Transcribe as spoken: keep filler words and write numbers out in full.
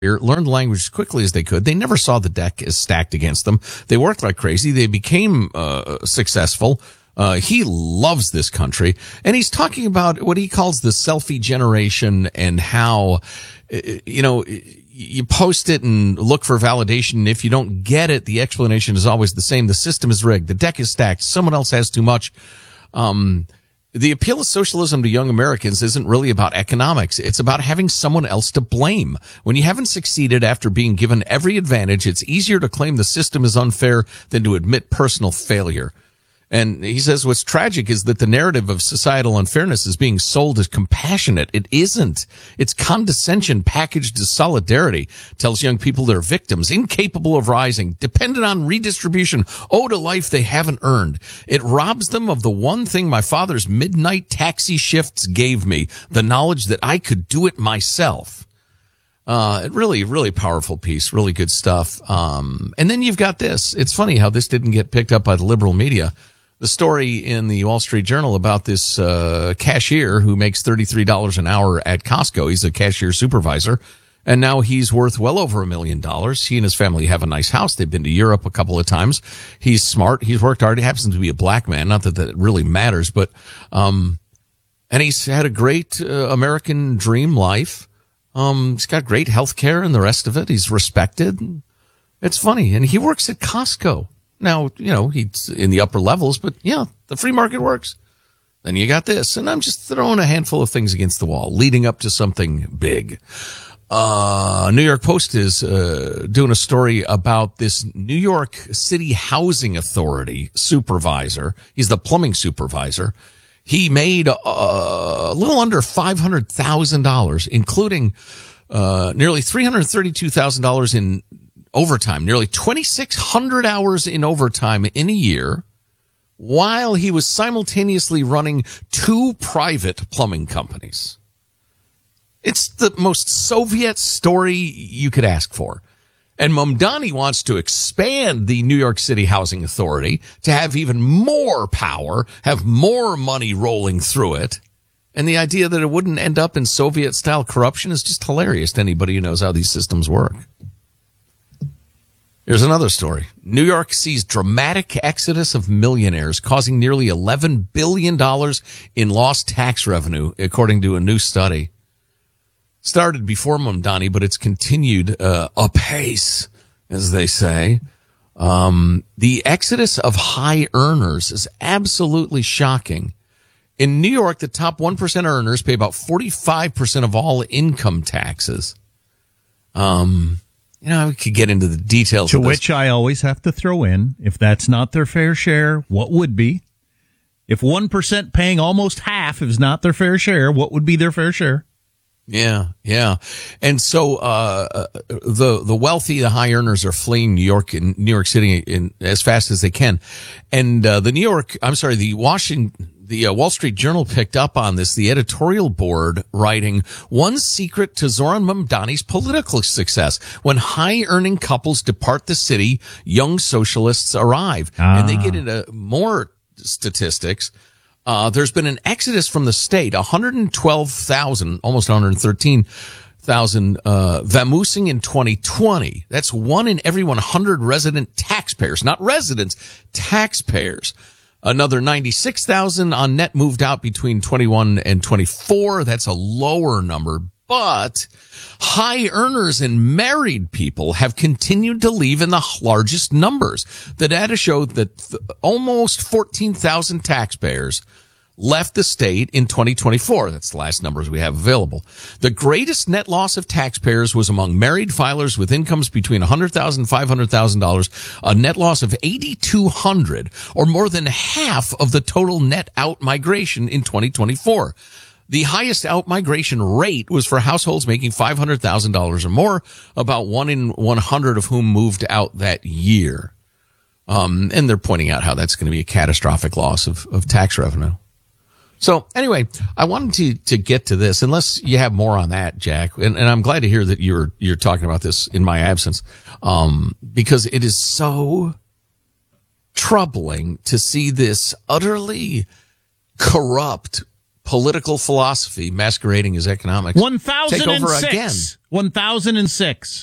learned the language as quickly as they could. They never saw the deck as stacked against them. They worked like crazy. They became uh, successful. Uh, he loves this country, and he's talking about what he calls the selfie generation and how, you know, you post it and look for validation. If you don't get it, the explanation is always the same. The system is rigged. The deck is stacked. Someone else has too much. Um, the appeal of socialism to young Americans isn't really about economics. It's about having someone else to blame. When you haven't succeeded after being given every advantage, it's easier to claim the system is unfair than to admit personal failure. And he says what's tragic is that the narrative of societal unfairness is being sold as compassionate. It isn't. It's condescension packaged as solidarity. Tells young people they're victims, incapable of rising, dependent on redistribution, owed a life they haven't earned. It robs them of the one thing my father's midnight taxi shifts gave me, the knowledge that I could do it myself. Uh, really, really powerful piece, really good stuff. Um, and then you've got this. It's funny how this didn't get picked up by the liberal media. The story in the Wall Street Journal about this uh, cashier who makes thirty-three dollars an hour at Costco. He's a cashier supervisor, and now he's worth well over a million dollars. He and his family have a nice house. They've been to Europe a couple of times. He's smart. He's worked hard. He happens to be a black man. Not that that really matters, but um, and he's had a great uh, American dream life. Um, he's got great health care and the rest of it. He's respected. It's funny, and he works at Costco. Now, you know, he's in the upper levels, but yeah, the free market works. Then you got this, and I'm just throwing a handful of things against the wall, leading up to something big. Uh, New York Post is uh, doing a story about this New York City Housing Authority supervisor. He's the plumbing supervisor. He made uh, a little under five hundred thousand dollars, including uh, nearly three hundred thirty-two thousand dollars in overtime, nearly twenty-six hundred hours in overtime in a year, while he was simultaneously running two private plumbing companies. It's the most Soviet story you could ask for. And Mamdani wants to expand the New York City Housing Authority to have even more power, have more money rolling through it. And the idea that it wouldn't end up in Soviet-style corruption is just hilarious to anybody who knows how these systems work. Here's another story. New York sees dramatic exodus of millionaires, causing nearly eleven billion dollars in lost tax revenue, according to a new study. Started before Mamdani, but it's continued uh, apace, as they say. Um, the exodus of high earners is absolutely shocking. In New York, the top one percent earners pay about forty-five percent of all income taxes. Um... You know, we could get into the details to of this. which I always have to throw in, if that's not their fair share, what would be? If one percent paying almost half is not their fair share, what would be their fair share? Yeah, yeah. And so uh the the wealthy, the high earners are fleeing New York and New York City in, as fast as they can. And uh the New York, I'm sorry, the Washington The uh, Wall Street Journal picked up on this, the editorial board writing, one secret to Zoran Mamdani's political success. When high-earning couples depart the city, young socialists arrive. Ah. And they get into more statistics. Uh, there's been an exodus from the state, one hundred twelve thousand, almost one hundred thirteen thousand, uh, vamoosing in twenty twenty. That's one in every one hundred resident taxpayers, not residents, taxpayers. Another ninety-six thousand on net moved out between twenty-one and twenty-four. That's a lower number, but high earners and married people have continued to leave in the largest numbers. The data showed that th- almost fourteen thousand taxpayers left the state in twenty twenty-four. That's the last numbers we have available. The greatest net loss of taxpayers was among married filers with incomes between one hundred thousand dollars and five hundred thousand dollars, a net loss of eight thousand two hundred, or more than half of the total net out migration in twenty twenty-four. The highest out migration rate was for households making five hundred thousand dollars or more, about one in one hundred of whom moved out that year. Um, and they're pointing out how that's going to be a catastrophic loss of, of tax revenue. So anyway, I wanted to, to get to this, unless you have more on that, Jack. And, and I'm glad to hear that you're, you're talking about this in my absence. Um, because it is so troubling to see this utterly corrupt political philosophy masquerading as economics one thousand take over six. again. one thousand six.